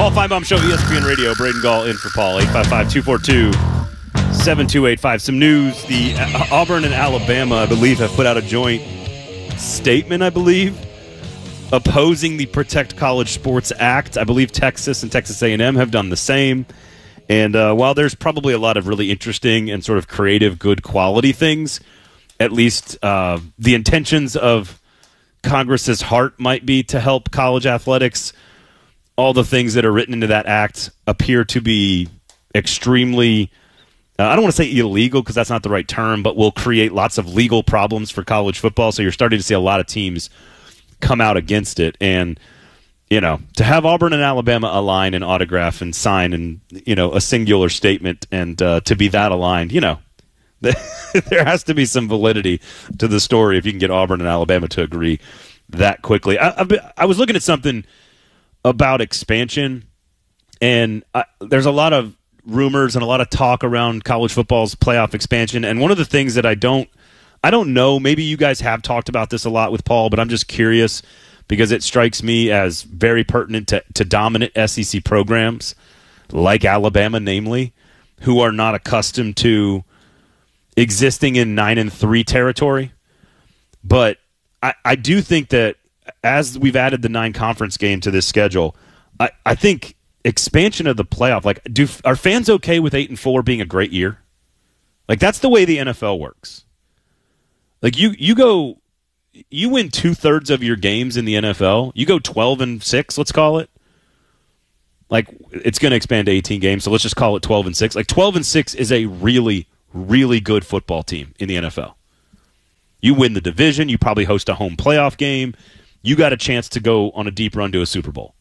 Paul Feinbaum Show, ESPN Radio. Braden Gall in for Paul. 855-242-7285. Some news. The Auburn and Alabama, I believe, have put out a joint statement, opposing the Protect College Sports Act. I believe Texas and Texas A&M have done the same. And while there's probably a lot of really interesting and sort of creative, good quality things, at least the intentions of Congress's heart might be to help college athletics. All the things that are written into that act appear to be extremely, I don't want to say illegal because that's not the right term, but will create lots of legal problems for college football. So you're starting to see a lot of teams come out against it. And, to have Auburn and Alabama align and autograph and sign and, a singular statement and to be that aligned, there has to be some validity to the story if you can get Auburn and Alabama to agree that quickly. I was looking at something about expansion, and there's a lot of rumors and a lot of talk around college football's playoff expansion. And one of the things that I don't know, maybe you guys have talked about this a lot with Paul, but I'm just curious because it strikes me as very pertinent to dominant SEC programs like Alabama, namely, who are not accustomed to existing in 9-3 territory. But I do think that as we've added the 9-conference game to this schedule, I think expansion of the playoff, are fans okay with 8-4 being a great year? That's the way the NFL works. You win 2/3 of your games in the NFL. You go 12-6, let's call it. It's going to expand to 18 games, so let's just call it 12-6. 12-6 is a really, really good football team in the NFL. You win the division. You probably host a home playoff game. You got a chance to go on a deep run to a Super Bowl.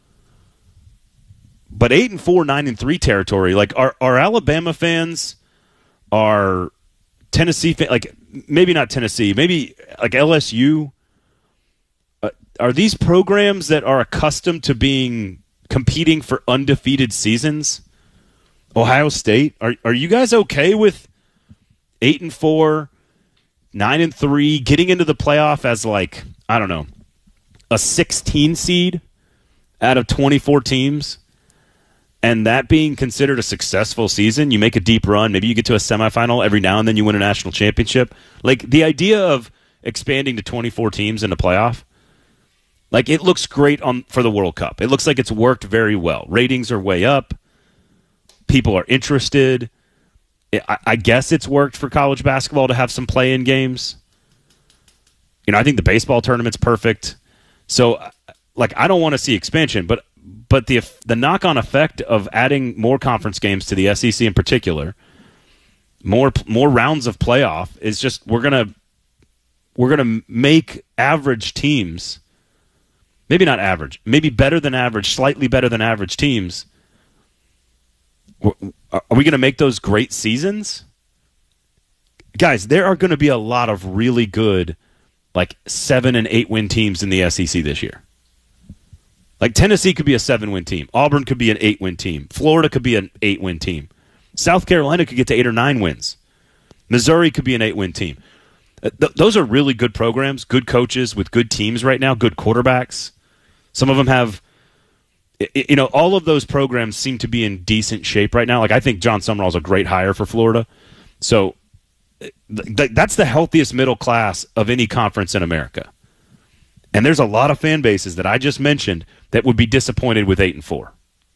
But 8-4, 9-3 territory, are Alabama fans, are Tennessee fans, maybe not Tennessee, maybe LSU, are these programs that are accustomed to competing for undefeated seasons? Ohio State, are you guys okay with 8-4, 9-3, getting into the playoff as I don't know, a 16 seed out of 24 teams, and that being considered a successful season? You make a deep run, maybe you get to a semifinal, every now and then you win a national championship. The idea of expanding to 24 teams in the playoff, it looks great for the World Cup. It looks like it's worked very well. Ratings are way up. People are interested. I guess it's worked for college basketball to have some play-in games. I think the baseball tournament's perfect. So, I don't want to see expansion, but the knock-on effect of adding more conference games to the SEC in particular, more rounds of playoff, is just we're gonna make average teams, maybe not average, maybe better than average, slightly better than average teams. Are we going to make those great seasons? Guys, there are going to be a lot of really good 7 and 8 win teams in the SEC this year. Tennessee could be a 7-win team. Auburn could be an 8-win team. Florida could be an 8-win team. South Carolina could get to 8 or 9 wins. Missouri could be an 8-win team. Those are really good programs, good coaches with good teams right now, good quarterbacks. Some of them have, all of those programs seem to be in decent shape right now. I think John Summerall is a great hire for Florida. So that's the healthiest middle class of any conference in America. And there's a lot of fan bases that I just mentioned that would be disappointed with 8-4.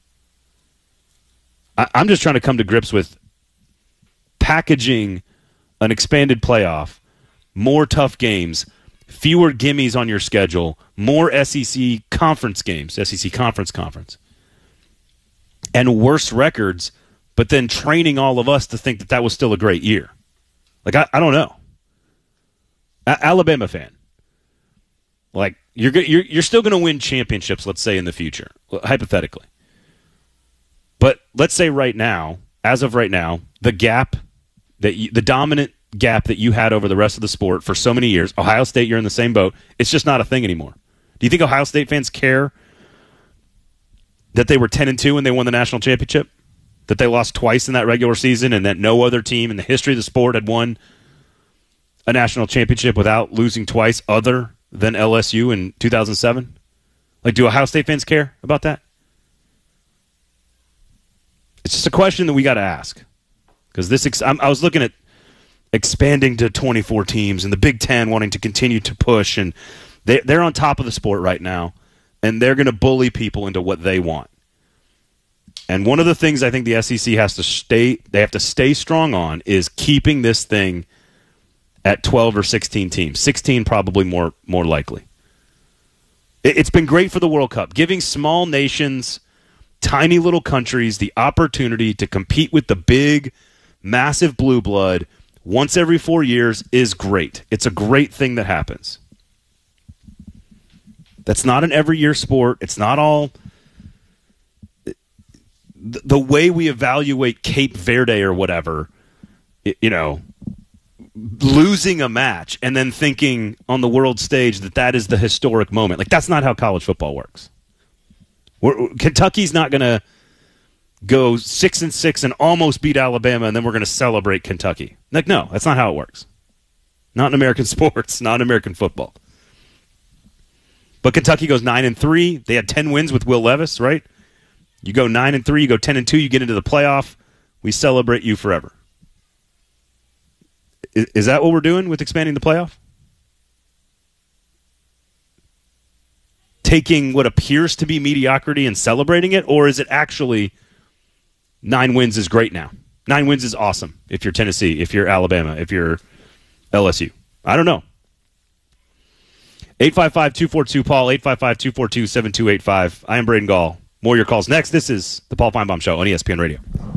I'm just trying to come to grips with packaging an expanded playoff, more tough games, fewer gimmies on your schedule, more SEC conference games, SEC conference, and worse records, but then training all of us to think that was still a great year. I don't know. Alabama fan. You're still going to win championships, let's say, in the future, hypothetically. But let's say right now, as of right now, the dominant gap that you had over the rest of the sport for so many years, Ohio State, you're in the same boat. It's just not a thing anymore. Do you think Ohio State fans care that they were 10-2 when they won the national championship? That they lost twice in that regular season and that no other team in the history of the sport had won a national championship without losing twice other than LSU in 2007? Do Ohio State fans care about that? It's just a question that we got to ask. Because I was looking at expanding to 24 teams and the Big Ten wanting to continue to push, and they're on top of the sport right now, and they're going to bully people into what they want. And one of the things I think the SEC have to stay strong on is keeping this thing at 12 or 16 teams. 16 probably more likely. It's been great for the World Cup, giving small nations, tiny little countries the opportunity to compete with the big, massive blue blood once every 4 years is great. It's a great thing that happens. That's not an every year sport. It's not all the way we evaluate Cape Verde or whatever, losing a match and then thinking on the world stage that is the historic moment. Like, that's not how college football works. Kentucky's not going to go 6-6 and almost beat Alabama, and then we're going to celebrate Kentucky. Like, no, that's not how it works. Not in American sports, not in American football. But Kentucky goes 9-3. They had 10 wins with Will Levis, right? You go 9-3, you go 10-2, you get into the playoff. We celebrate you forever. Is that what we're doing with expanding the playoff? Taking what appears to be mediocrity and celebrating it, or is it actually 9 wins is great now? 9 wins is awesome if you're Tennessee, if you're Alabama, if you're LSU. I don't know. 855-242-PAUL, 855-242-7285. I am Braden Gall. More of your calls next. This is the Paul Feinbaum Show on ESPN Radio.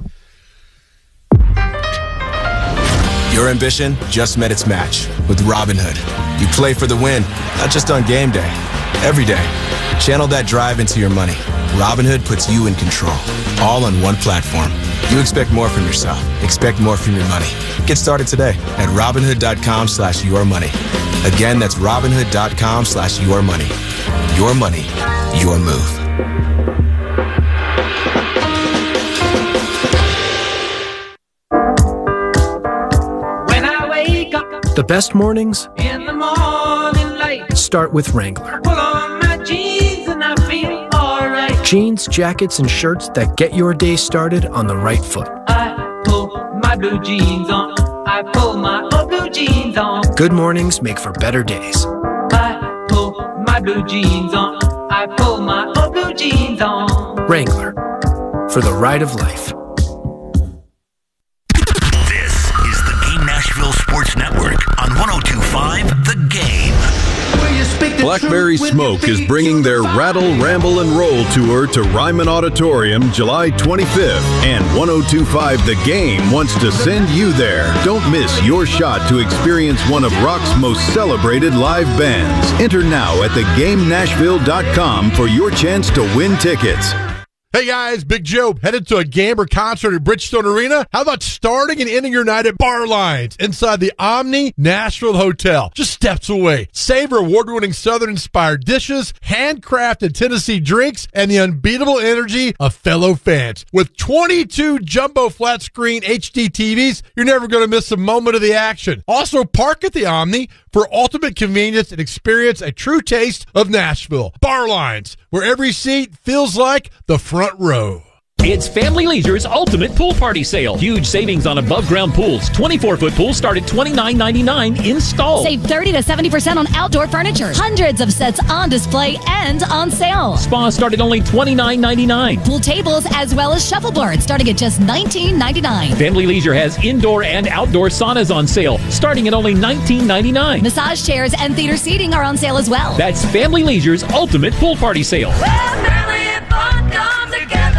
Your ambition just met its match with Robinhood. You play for the win, not just on game day. Every day, channel that drive into your money. Robinhood puts you in control, all on one platform. You expect more from yourself. Expect more from your money. Get started today at Robinhood.com/yourmoney. Again, that's Robinhood.com/yourmoney. Your money, your move. When I wake up the best mornings in the morning light, start with Wrangler. pull on my jeans and I feel alright. Jeans, jackets, and shirts that get your day started on the right foot. I pull my blue jeans on. I pull my old blue jeans on. Good mornings make for better days. I pull my blue jeans on. I pull my old blue jeans on. Wrangler, for the ride of life. This is the Game Nashville Sports Network on 102.5 The Game. Blackberry Smoke is bringing their Rattle, Ramble, and Roll tour to Ryman Auditorium July 25th, and 102.5 The Game wants to send you there. Don't miss your shot to experience one of rock's most celebrated live bands. Enter now at thegamenashville.com for your chance to win tickets. Hey guys, Big Joe, headed to a game or concert at Bridgestone Arena? How about starting and ending your night at Bar Lines inside the Omni Nashville Hotel, just steps away? Savor award-winning Southern-inspired dishes, handcrafted Tennessee drinks, and the unbeatable energy of fellow fans. With 22 jumbo flat-screen HD TVs, you're never going to miss a moment of the action. Also, park at the Omni for ultimate convenience and experience a true taste of Nashville. Bar Lines, where every seat feels like the front row. It's Family Leisure's ultimate pool party sale. Huge savings on above-ground pools. 24-foot pools start at $29.99 installed. Save 30 to 70% on outdoor furniture. Hundreds of sets on display and on sale. Spas start at only $29.99. Pool tables as well as shuffleboards starting at just $19.99. Family Leisure has indoor and outdoor saunas on sale starting at only $19.99. Massage chairs and theater seating are on sale as well. That's Family Leisure's ultimate pool party sale. Family and fun come together.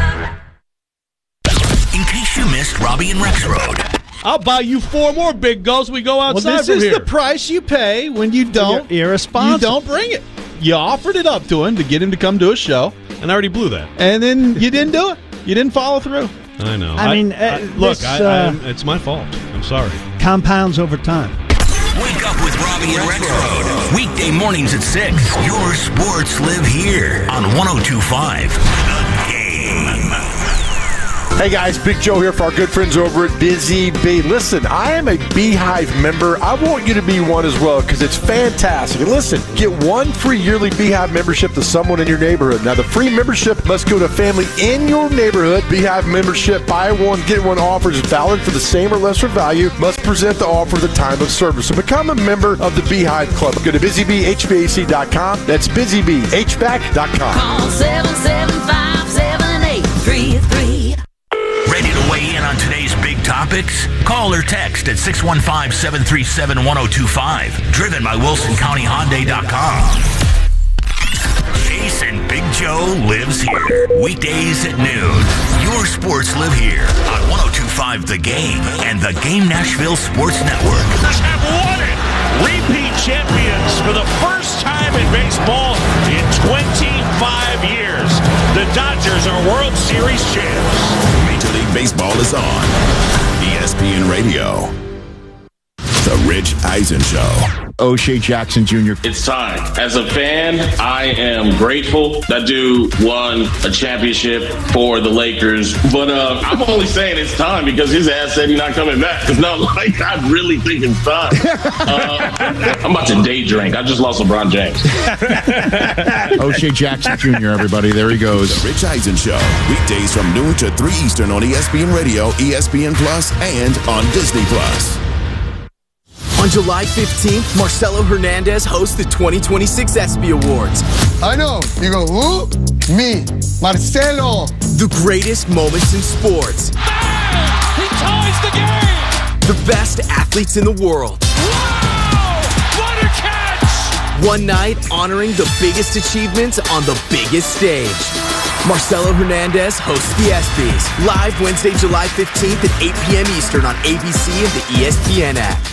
In case you missed Robbie and Rex Road. I'll buy you 4 more Big Gulls. We go outside Well, this from is here. the price you pay when you don't. You're irresponsible. You don't bring it. You offered it up to him to get him to come to a show, And I already blew that. and then you didn't do it. You didn't follow through. I know. I mean, look, this, it's my fault. I'm sorry. compounds over time. Wake up with Robbie and Rex Road. Weekday mornings at 6. Your sports live here on 102.5 The Game. Hey guys, Big Joe here for our good friends over at Busy Bee. Listen, I am a Beehive member. I want you to be one as well because it's fantastic. And listen, get one free yearly Beehive membership to someone in your neighborhood. Now, the free membership must go to a family in your neighborhood. Beehive membership, buy one, get one offer is valid for the same or lesser value. Must present the offer at the time of service. So become a member of the Beehive Club. Go to busybhvac.com. That's busybhvac.com. Call 775-7833. Ready to weigh in on today's big topics? Call or text at 615-737-1025. Driven by WilsonCountyHyundai.com. Jason Big Joe lives here. Weekdays at noon. Your sports live here on 102.5 The Game and the Game Nashville Sports Network. Have won it. Repeat champions for the first time in baseball in 25 years. The Dodgers are World Series champs. Major League Baseball is on ESPN Radio. The Rich Eisen Show. O'Shea Jackson Jr. It's time. As a fan, I am grateful that dude won a championship for the Lakers. But I'm only saying it's time because his ass said he's not coming back. It's not like I really think it's time. I'm about to day drink. I just lost LeBron James. O'Shea Jackson Jr., everybody. There he goes. The Rich Eisen Show. Weekdays from noon to 3 Eastern on ESPN Radio, ESPN Plus, and on Disney Plus. On July 15th, Marcelo Hernandez hosts the 2026 ESPY Awards. I know. You go, who? Me, Marcelo. The greatest moments in sports. Bang! He ties the game! The best athletes in the world. Wow! What a catch! One night honoring the biggest achievements on the biggest stage. Marcelo Hernandez hosts the ESPYs. Live Wednesday, July 15th at 8 p.m. Eastern on ABC and the ESPN app.